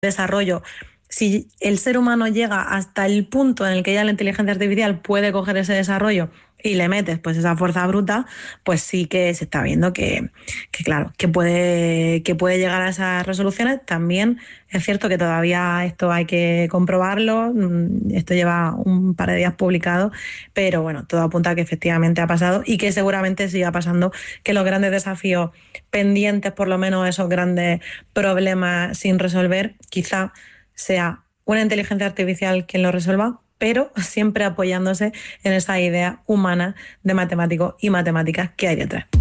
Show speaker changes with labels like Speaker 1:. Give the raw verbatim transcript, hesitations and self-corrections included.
Speaker 1: desarrollo, si el ser humano llega hasta el punto en el que ya la inteligencia artificial puede coger ese desarrollo y le metes pues esa fuerza bruta, pues sí que se está viendo que, que claro, que puede, que puede llegar a esas resoluciones. También es cierto que todavía esto hay que comprobarlo, esto lleva un par de días publicado, pero bueno, todo apunta a que efectivamente ha pasado y que seguramente siga pasando, que los grandes desafíos pendientes, por lo menos esos grandes problemas sin resolver, quizá sea una inteligencia artificial quien lo resuelva, pero siempre apoyándose en esa idea humana de matemáticos y matemáticas que hay detrás.